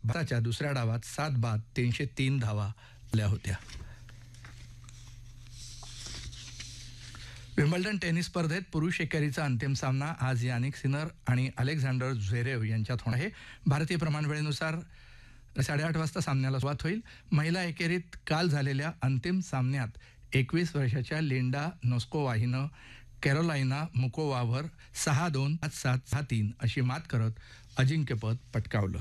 भारताच्या दुसऱ्या डावात 7 बाद 303 धावा आल्या होत्या. विम्बल्डन टेनिस स्पर्धेत पुरुष एकेरीचा अंतिम सामना आज यानिक सिनर आणि अलेक्झांडर झ्वेरेव यांच्यात होणार आहे. भारतीय प्रमाणवेळेनुसार 8:30 वाजता सामन्याला सुरुवात होईल. महिला एकेरीत काल झालेल्या अंतिम सामन्यात 21 वर्षाच्या लिंडा नोस्कोवा हिनं कॅरोलाइना मुकोवावर 6-2, 5-7, 6-3 अशी मात करत अजिंक्यपद पटकावलं.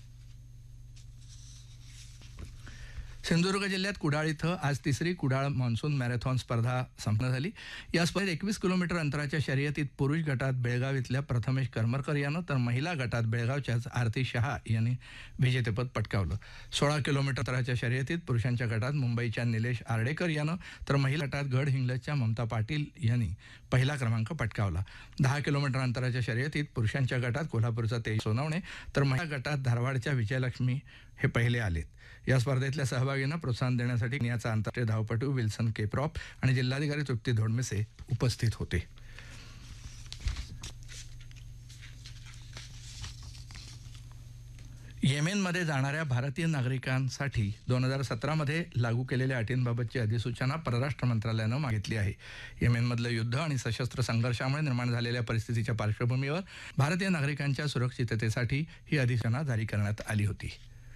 सिंधुदुर्ग जिल्ह्यात कुडाळ इथं आज तिसरी कुडाळ मान्सून मॅरेथॉन स्पर्धा संपन्न झाली. या स्पर्धेत 21 किलोमीटर अंतराच्या शर्यतीत पुरुष गटात बेळगाव इथल्या प्रथमेश करमरकर यानं तर महिला गटात बेळगावच्याच आरती शहा यांनी विजेतेपद पटकावलं. 16 किलोमीटर अंतराच्या शर्यतीत पुरुषांच्या गटात मुंबईच्या निलेश आर्डेकर यानं तर महिला गटात गडहिंग्लजच्या ममता पाटील यांनी पहिला क्रमांक पटकावला. 10 किलोमीटर अंतराच्या शर्यतीत पुरुषांच्या गटात कोल्हापूरचा तेज सोनवणे तर महिला गटात धारवाडच्या विजयलक्ष्मी हे पहिले आलेत. या स्पर्धेतल्या सहभागींना प्रोत्साहन देण्यासाठी केनियाचा आंतरराष्ट्रीय धावपटू विल्सन केप्रॉप आणि जिल्हाधिकारी तृप्ती धोडमेसे उपस्थित होते. येमेनमध्ये जाणाऱ्या भारतीय नागरिकांसाठी 2017 मध्ये लागू केलेल्या अटींबाबतची अधिसूचना परराष्ट्र मंत्रालयानं मागितली आहे. येमेनमधलं युद्ध आणि सशस्त्र संघर्षामुळे निर्माण झालेल्या परिस्थितीच्या पार्श्वभूमीवर भारतीय नागरिकांच्या सुरक्षिततेसाठी ही अधिसूचना जारी करण्यात आली होती.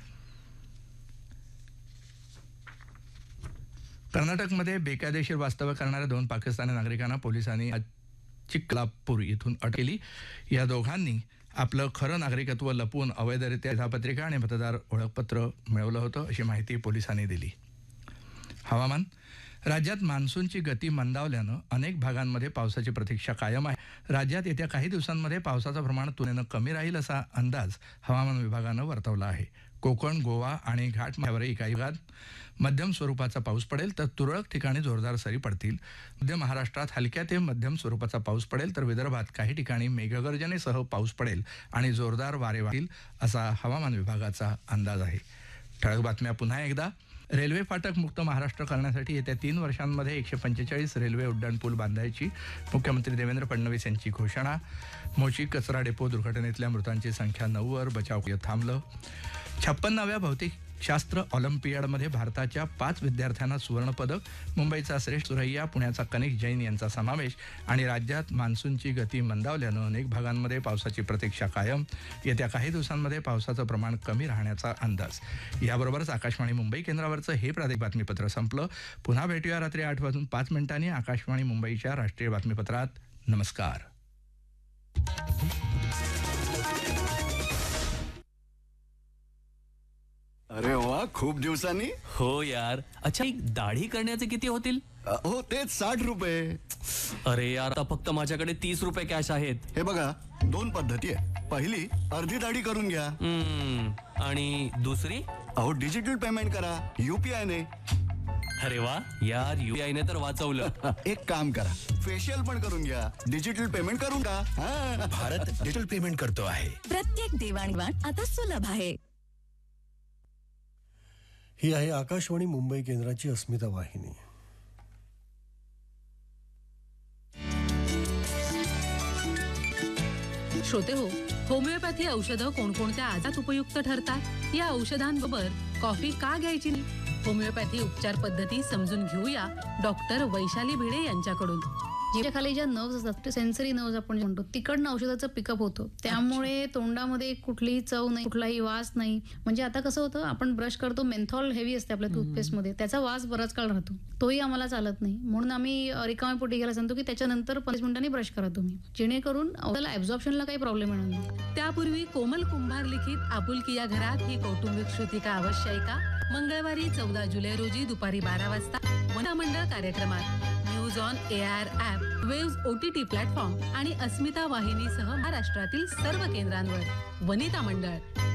कर्नाटकमध्ये बेकायदेशीर वास्तव्य करणाऱ्या 2 पाकिस्तानी नागरिकांना पोलिसांनी चिक्लापूर इथून अटक केली. या दोघांनी आपलं खरं नागरिकत्व लपवून अवैधरित्या शिधापत्रिका आणि मतदार ओळखपत्र मिळवलं होतं अशी माहिती पोलिसांनी दिली. हवामान. राज्यात मान्सूनची गती मंदावल्यानं अनेक भागांमध्ये पावसाची प्रतीक्षा कायम आहे. राज्यात येत्या काही दिवसांमध्ये पावसाचं प्रमाण तुलनेनं कमी राहील असा अंदाज हवामान विभागानं वर्तवला आहे. कोकण, गोवा आणि घाटमाथ्यावरही काही भागात मध्यम स्वरूपाचा पाऊस पडेल तर तुरळक ठिकाणी जोरदार सरी पडतील. मध्य महाराष्ट्रात हलक्या ते मध्यम स्वरूपाचा पाऊस पडेल तर विदर्भात काही ठिकाणी मेघगर्जनेसह पाऊस पडेल आणि जोरदार वारे वाहतील असा हवामान विभागाचा अंदाज आहे. ठळक बातम्या पुन्हा एकदा. रेल्वे फाटक मुक्त महाराष्ट्र करण्यासाठी येत्या 3 वर्षांमध्ये 145 रेल्वे उड्डाणपूल बांधायची मुख्यमंत्री देवेंद्र फडणवीस यांची घोषणा. मोची कचरा डेपो दुर्घटनेतल्या मृतांची संख्या 9 वर, बचाव थांबलं. 56व्या भौतिकशास्त्र ऑलिम्पियाडमध्ये भारताच्या 5 विद्यार्थ्यांना सुवर्णपदक. मुंबईचा श्रेष्ठ सुरैया, पुण्याचा कनिक जैन यांचा समावेश. आणि राज्यात मान्सूनची गती मंदावल्यानं अनेक भागांमध्ये पावसाची प्रतीक्षा कायम. येत्या काही दिवसांमध्ये पावसाचं प्रमाण कमी राहण्याचा अंदाज. याबरोबरच आकाशवाणी मुंबई केंद्रावरचं हे प्रादेशिक बातमीपत्र संपलं. पुन्हा भेटूया रात्री 8:05 आकाशवाणी मुंबईच्या राष्ट्रीय बातमीपत्रात. नमस्कार. अरे वा, खूप दिवसांनी. हो यार. अच्छा, दाढी करण्याचे किती होतील? हो, तेच 60 रुपये. अरे यार, आता फक्त माझ्याकडे 30 रुपये कॅश आहेत. हे बघा, 2 पद्धती आहे. पहिली, अर्धी दाढी करून घ्या. आणि दुसरी? अहो, डिजिटल पेमेंट करा UPI ने. अरे वा यार, UPI ने तर वाचवलं. एक काम करा, फेशियल पण करून घ्या. डिजिटल पेमेंट करून का. भारत डिजिटल पेमेंट करतो आहे. प्रत्येक देवाणघेवाण आता सुलभ आहे. ही आहे आकाशवाणी मुंबई केंद्राची अस्मिता वाहिनी. श्रोते हो, होमिओपॅथी औषधं कोणकोणत्या आजारात उपयुक्त ठरतात? या औषधांबरोबर कॉफी का घ्यायची नाही? होमिओपॅथी उपचार पद्धती समजून घेऊया डॉक्टर वैशाली भिडे यांच्याकडून. जिभेखाली ज्या नर्व्स असतात, सेन्सरी नर्व्स आपण म्हणतो, तिकडनं औषधाचं पिकअप होतं. त्यामुळे तोंडामध्ये कुठलीही चव नाही, कुठलाही वास नाही. म्हणजे आता कसं होतं, आपण ब्रश करतो, मेन्थॉल हेवी असते आपल्या टूथपेस्टमध्ये, त्याचा वास बराच काळ राहतो. तोही आम्हाला चालत नाही. म्हणून आम्ही रिकाम्या पोटी घ्यायला सांगतो की त्याच्यानंतर 15 मिनिटांनी ब्रश करा तुम्ही, जेणेकरून औषधाला ॲब्झॉर्प्शनला काही प्रॉब्लेम येणार नाही. त्यापूर्वी कोमल कुंभार लिखित आपुलकी या घरात ही कौटुंबिक श्रुतिका अवश्य ऐका. मंगळवारी 14 जुलै रोजी दुपारी 12 वाजता वनिता मंडळ कार्यक्रमात. News on AIR app, waves OTT platform आणि अस्मिता वाहिनीसह महाराष्ट्रातील सर्व केंद्रांवर. वनिता मंडळ.